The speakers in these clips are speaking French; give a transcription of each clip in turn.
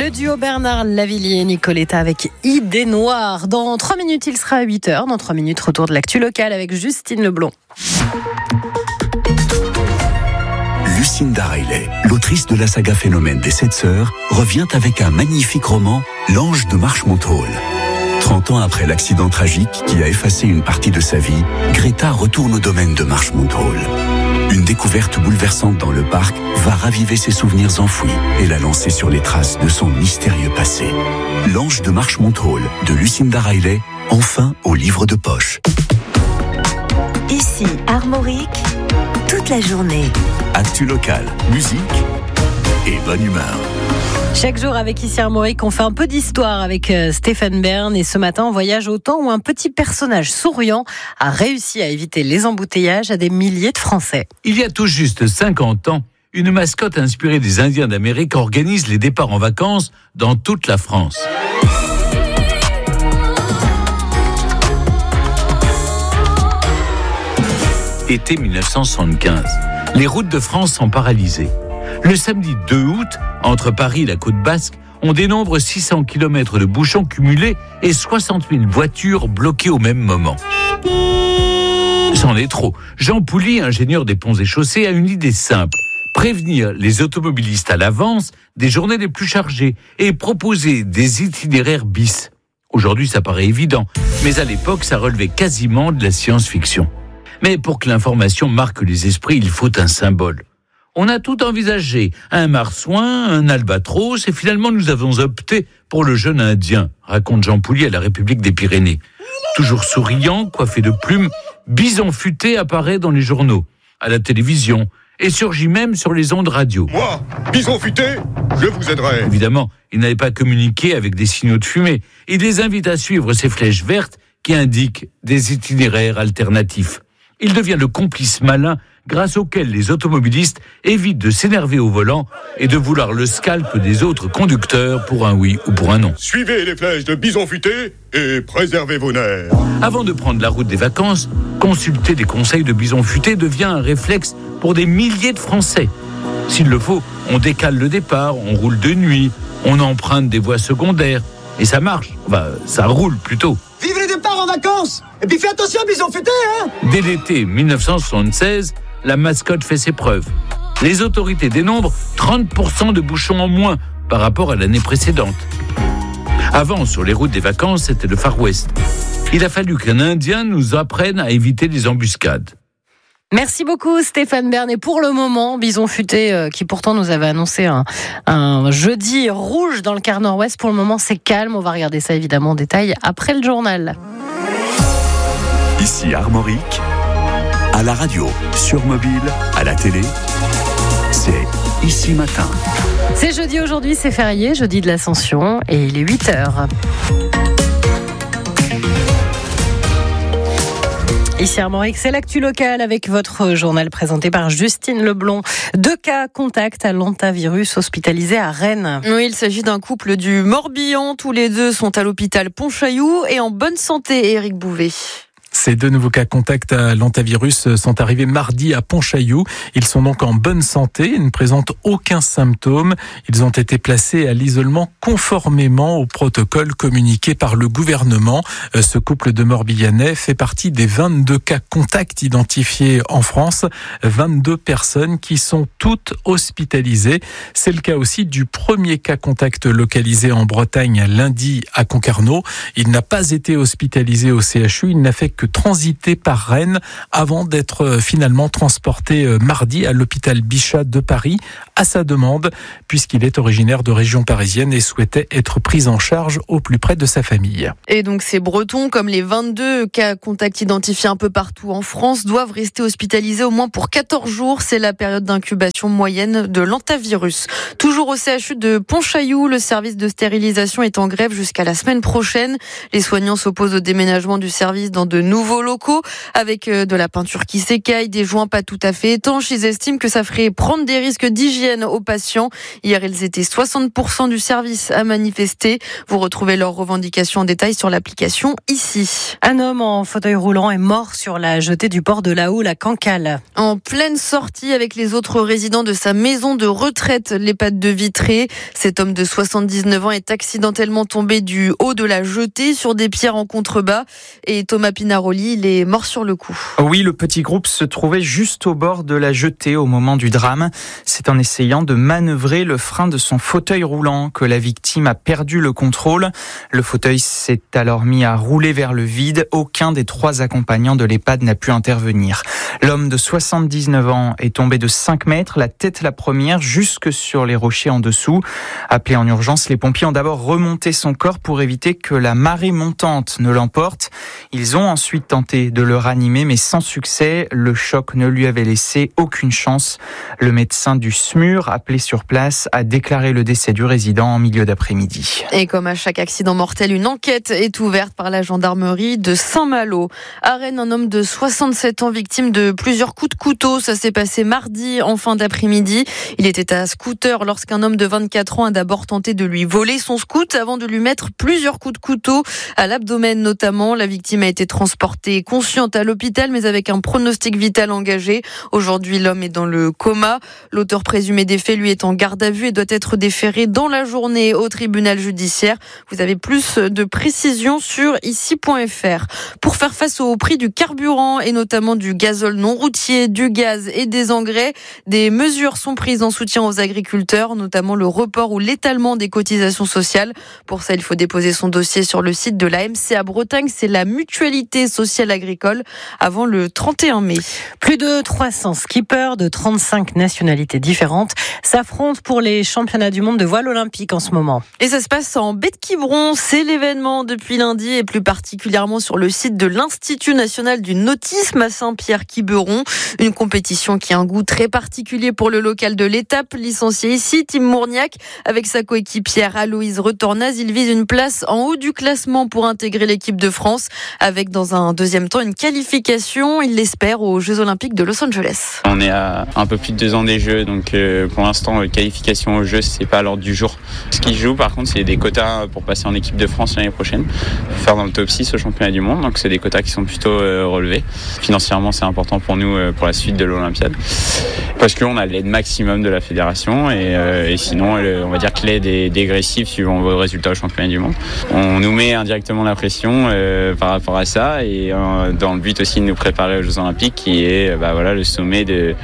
Le duo Bernard Lavilliers et Nicoletta avec Idée Noire. Dans 3 minutes, il sera à 8h. Dans 3 minutes, retour de l'actu locale avec Justine Leblond. Lucinda Riley, l'autrice de la saga Phénomène des 7 sœurs, revient avec un magnifique roman, L'Ange de Marchmont Hall. 30 ans après l'accident tragique qui a effacé une partie de sa vie, Greta retourne au domaine de Marchmont Hall. Une découverte bouleversante dans le parc va raviver ses souvenirs enfouis et la lancer sur les traces de son mystérieux passé. L'Ange de Marchmont Hall de Lucinda Riley, enfin au livre de poche. Ici, Armorique, toute la journée. Actu locale, musique et bonne humeur. Chaque jour avec Ici Armorique, on fait un peu d'histoire avec Stéphane Bern. Et ce matin, on voyage au temps où un petit personnage souriant a réussi à éviter les embouteillages à des milliers de Français. Il y a tout juste 50 ans, une mascotte inspirée des Indiens d'Amérique organise les départs en vacances dans toute la France. Été 1975. Les routes de France sont paralysées. Le samedi 2 août, entre Paris et la Côte Basque, on dénombre 600 km de bouchons cumulés et 60 000 voitures bloquées au même moment. C'en est trop. Jean Pouly, ingénieur des ponts et chaussées, a une idée simple. Prévenir les automobilistes à l'avance des journées les plus chargées et proposer des itinéraires bis. Aujourd'hui, ça paraît évident, mais à l'époque, ça relevait quasiment de la science-fiction. Mais pour que l'information marque les esprits, il faut un symbole. On a tout envisagé, un marsouin, un albatros, et finalement nous avons opté pour le jeune Indien, raconte Jean Pouly à la République des Pyrénées. Toujours souriant, coiffé de plumes, Bison Futé apparaît dans les journaux, à la télévision, et surgit même sur les ondes radio. Moi, Bison Futé, je vous aiderai. Évidemment, il n'avait pas communiqué avec des signaux de fumée. Il les invite à suivre ces flèches vertes qui indiquent des itinéraires alternatifs. Il devient le complice malin grâce auquel les automobilistes évitent de s'énerver au volant et de vouloir le scalp des autres conducteurs pour un oui ou pour un non. Suivez les flèches de Bison Futé et préservez vos nerfs. Avant de prendre la route des vacances, consulter des conseils de Bison Futé devient un réflexe pour des milliers de Français. S'il le faut, on décale le départ, on roule de nuit, on emprunte des voies secondaires. Et ça marche, ça roule plutôt. Vive les départs en vacances! Et puis fais attention, Bison Futé, hein! Dès l'été 1976, la mascotte fait ses preuves. Les autorités dénombrent 30% de bouchons en moins par rapport à l'année précédente. Avant, sur les routes des vacances, c'était le Far West. Il a fallu qu'un Indien nous apprenne à éviter les embuscades. Merci beaucoup Stéphane Bern. Et pour le moment, Bison Futé, qui pourtant nous avait annoncé un jeudi rouge dans le quart nord-ouest, pour le moment c'est calme. On va regarder ça évidemment en détail après le journal. Ici Armorique, à la radio, sur mobile, à la télé, c'est Ici Matin. C'est jeudi aujourd'hui, c'est férié, jeudi de l'Ascension, et il est 8h. Ici Armorique, c'est l'actu locale avec votre journal présenté par Justine Leblond. 2 cas contacts à l'hantavirus hospitalisés à Rennes. Oui, il s'agit d'un couple du Morbihan. Tous les deux sont à l'hôpital Pontchaillou et en bonne santé, Éric Bouvet. Ces 2 nouveaux cas contacts à l'hantavirus sont arrivés mardi à Pontchaillou. Ils sont donc en bonne santé, ils ne présentent aucun symptôme. Ils ont été placés à l'isolement conformément au protocole communiqué par le gouvernement. Ce couple de Morbihanais fait partie des 22 cas contacts identifiés en France. 22 personnes qui sont toutes hospitalisées. C'est le cas aussi du premier cas contact localisé en Bretagne lundi à Concarneau. Il n'a pas été hospitalisé au CHU, il n'a fait que transiter par Rennes avant d'être finalement transporté mardi à l'hôpital Bichat de Paris à sa demande, puisqu'il est originaire de région parisienne et souhaitait être pris en charge au plus près de sa famille. Et donc ces Bretons, comme les 22 cas contacts identifiés un peu partout en France, doivent rester hospitalisés au moins pour 14 jours. C'est la période d'incubation moyenne de l'hantavirus. Toujours au CHU de Pontchaillou, le service de stérilisation est en grève jusqu'à la semaine prochaine. Les soignants s'opposent au déménagement du service dans de nouveaux locaux avec de la peinture qui s'écaille, des joints pas tout à fait étanches. Ils estiment que ça ferait prendre des risques d'hygiène aux patients. Hier, ils étaient 60% du service à manifester. Vous retrouvez leurs revendications en détail sur l'application ici. Un homme en fauteuil roulant est mort sur la jetée du port de la Houle à Cancale. En pleine sortie avec les autres résidents de sa maison de retraite, l'EHPAD de Vitré. Cet homme de 79 ans est accidentellement tombé du haut de la jetée sur des pierres en contrebas. Et Thomas Pinaroli, il est mort sur le coup. Oui, le petit groupe se trouvait juste au bord de la jetée au moment du drame. C'est en essayant de manœuvrer le frein de son fauteuil roulant que la victime a perdu le contrôle. Le fauteuil s'est alors mis à rouler vers le vide. Aucun des 3 accompagnants de l'EHPAD n'a pu intervenir. L'homme de 79 ans est tombé de 5 mètres, la tête la première, jusque sur les rochers en dessous. Appelés en urgence, les pompiers ont d'abord remonté son corps pour éviter que la marée montante ne l'emporte. Ils ont ensuite tenté de le ranimer, mais sans succès. Le choc ne lui avait laissé aucune chance. Le médecin du SMUR, appelé sur place, a déclaré le décès du résident en milieu d'après-midi. Et comme à chaque accident mortel, une enquête est ouverte par la gendarmerie de Saint-Malo. À Rennes, un homme de 67 ans victime de plusieurs coups de couteau. Ça s'est passé mardi en fin d'après-midi. Il était à scooter lorsqu'un homme de 24 ans a d'abord tenté de lui voler son scoot avant de lui mettre plusieurs coups de couteau à l'abdomen notamment. La victime a été transportée consciente à l'hôpital mais avec un pronostic vital engagé. Aujourd'hui, l'homme est dans le coma. L'auteur présumé des faits, lui, est en garde à vue et doit être déféré dans la journée au tribunal judiciaire. Vous avez plus de précisions sur ici.fr. Pour faire face au prix du carburant et notamment du gazole non routier, du gaz et des engrais, des mesures sont prises en soutien aux agriculteurs, notamment le report ou l'étalement des cotisations sociales. Pour ça, il faut déposer son dossier sur le site de la MCA Bretagne, c'est la Mutualité Sociale Agricole, avant le 31 mai. Plus de 300 skippers de 35 nationalités différentes s'affrontent pour les championnats du monde de voile olympique en ce moment. Et ça se passe en baie de Quiberon, c'est l'événement depuis lundi et plus particulièrement sur le site de l'Institut national du nautisme à Saint-Pierre-Quiberon. Une compétition qui a un goût très particulier pour le local de l'étape, licencié ici, Tim Mourniac, avec sa coéquipière Aloïse Retornaz. Il vise une place en haut du classement pour intégrer l'équipe de France, avec dans un deuxième temps une qualification, il l'espère, aux Jeux Olympiques de Los Angeles. On est à un peu plus de 2 ans des Jeux, donc pour l'instant, qualification aux Jeux, c'est pas à l'ordre du jour. Ce qui joue, par contre, c'est des quotas pour passer en équipe de France l'année prochaine, faire dans le top 6 au championnat du monde, donc c'est des quotas qui sont plutôt relevés. Financièrement, c'est important pour nous pour la suite de l'Olympiade, parce qu'on a l'aide maximum de la fédération et sinon, on va dire que l'aide est dégressive suivant vos résultats au championnat du monde. On nous met indirectement la pression par rapport à ça et dans le but aussi de nous préparer aux Jeux Olympiques qui est le sommet de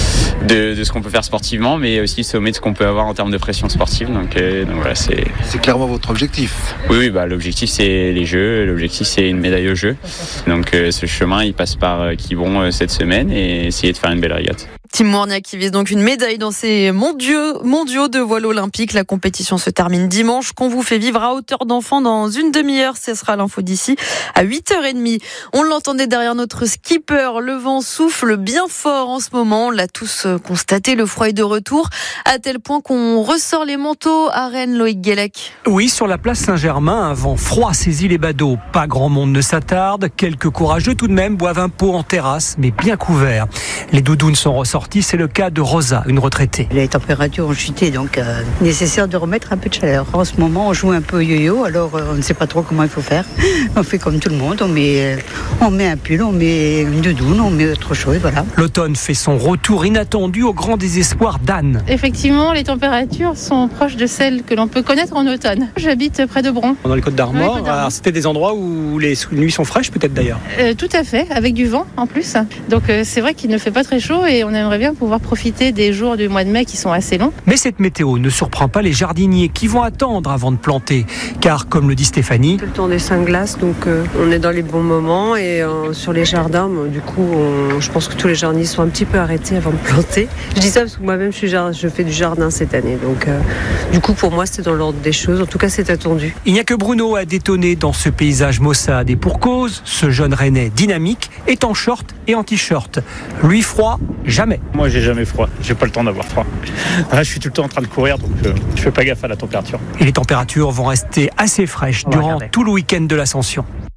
ce qu'on peut faire sportivement, mais aussi le sommet de ce qu'on peut avoir en termes de pression sportive. Donc voilà, c'est clairement votre objectif. Oui, l'objectif c'est les Jeux, l'objectif c'est une médaille aux Jeux. Donc ce chemin il passe par Quiberon cette semaine et essayer de faire une belle régate. Tim Mourniac qui vise donc une médaille dans ces mondiaux de voile olympique. La compétition se termine dimanche, qu'on vous fait vivre à hauteur d'enfant dans une demi-heure. Ce sera l'info d'ici à 8h30. On l'entendait derrière notre skipper. Le vent souffle bien fort en ce moment. On l'a tous constaté, le froid est de retour, à tel point qu'on ressort les manteaux à Rennes, Loïc Guélec. Oui, sur la place Saint-Germain, un vent froid saisit les badauds. Pas grand monde ne s'attarde. Quelques courageux tout de même boivent un pot en terrasse, mais bien couverts. Les doudounes sont ressorties. C'est le cas de Rosa, une retraitée. Les températures ont chuté, donc nécessaire de remettre un peu de chaleur. En ce moment, on joue un peu au yo-yo, alors on ne sait pas trop comment il faut faire. On fait comme tout le monde, on met un pull, on met une doudoune, on met autre chose, voilà. L'automne fait son retour inattendu au grand désespoir d'Anne. Effectivement, les températures sont proches de celles que l'on peut connaître en automne. J'habite près de Bron. Dans les Côtes d'Armor, alors c'était des endroits où les nuits sont fraîches peut-être d'ailleurs. Tout à fait, avec du vent en plus. Donc c'est vrai qu'il ne fait pas très chaud et on aimerait bien pouvoir profiter des jours du mois de mai qui sont assez longs. Mais cette météo ne surprend pas les jardiniers qui vont attendre avant de planter. Car comme le dit Stéphanie, tout le temps des 5 glaces, donc on est dans les bons moments et sur les jardins, du coup je pense que tous les jardiniers sont un petit peu arrêtés avant de planter. Je dis ça parce que moi-même je fais du jardin cette année, donc du coup pour moi c'est dans l'ordre des choses, en tout cas c'est attendu. Il n'y a que Bruno à détonner dans ce paysage maussade et pour cause, ce jeune Rennais dynamique est en short et en t-shirt. Lui froid, jamais. Moi j'ai jamais froid, j'ai pas le temps d'avoir froid. Là, je suis tout le temps en train de courir, donc je fais pas gaffe à la température. Et les températures vont rester assez fraîches durant tout le week-end de l'Ascension.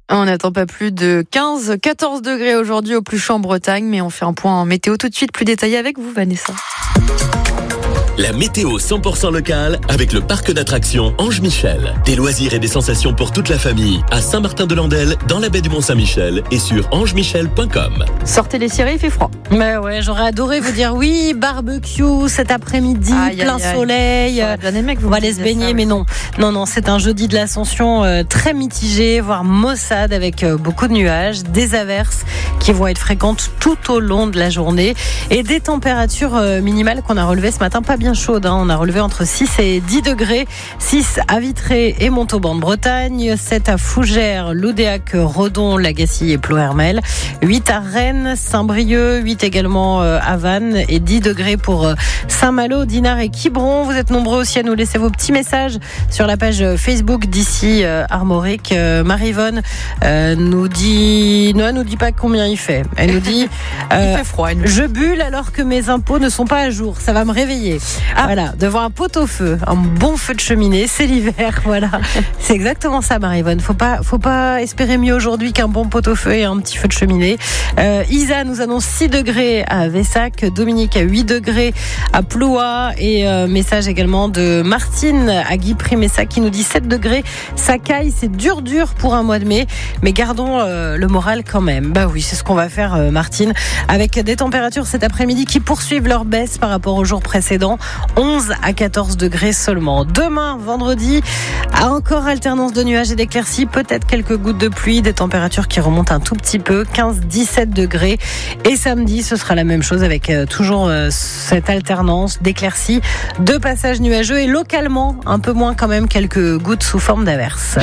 On n'attend pas plus de 15-14 degrés aujourd'hui au plus chaud en Bretagne, mais on fait un point en météo tout de suite plus détaillé avec vous, Vanessa. La météo 100% locale avec le parc d'attractions Ange Michel. Des loisirs et des sensations pour toute la famille à Saint-Martin-de-Landelle, dans la baie du Mont-Saint-Michel et sur angemichel.com. Sortez les cirés, il fait froid. Mais ouais, j'aurais adoré vous dire oui, barbecue cet après-midi, plein soleil. On va aller se baigner, mais non. Non, c'est un jeudi de l'Ascension très mitigé, voire maussade avec beaucoup de nuages, des averses qui vont être fréquentes tout au long de la journée et des températures minimales qu'on a relevées ce matin, pas bien chaudes. On a relevé entre 6 et 10 degrés. 6 à Vitré et Montauban de Bretagne, 7 à Fougères, Loudéac, Redon, Lagacy et Plohermel, 8 à Rennes, Saint-Brieuc, 8 également à Vannes et 10 degrés pour Saint-Malo, Dinard et Quiberon. Vous êtes nombreux aussi à nous laisser vos petits messages sur la page Facebook d'ici Armorique. Marie-Yvonne nous dit pas combien il fait. Elle nous dit il fait froid. Je bulle alors que mes impôts ne sont pas à jour. Ça va me réveiller. Voilà, devant un pot-au-feu, un bon feu de cheminée, c'est l'hiver. Voilà, c'est exactement ça, Marie-Yvonne. Faut pas espérer mieux aujourd'hui qu'un bon pot-au-feu et un petit feu de cheminée. Isa nous annonce 6 degrés à Vessac, Dominique à 8 degrés à Ploua et message également de Martine à Guy-Prix-Messac qui nous dit 7 degrés. Ça caille, c'est dur pour un mois de mai, mais gardons le moral quand même. Bah oui, c'est ce qu'on va faire, Martine, avec des températures cet après-midi qui poursuivent leur baisse par rapport aux jours précédents. 11 à 14 degrés seulement. Demain, vendredi, encore alternance de nuages et d'éclaircies, peut-être quelques gouttes de pluie, des températures qui remontent un tout petit peu, 15-17 degrés. Et samedi, ce sera la même chose avec toujours cette alternance d'éclaircies, de passages nuageux et localement, un peu moins quand même, quelques gouttes sous forme d'averses.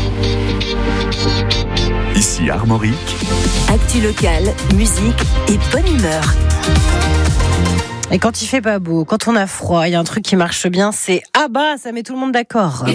Ici Armorique. Actu locale, musique et bonne humeur. Et quand il fait pas beau, quand on a froid, il y a un truc qui marche bien, c'est ABBA, ça met tout le monde d'accord.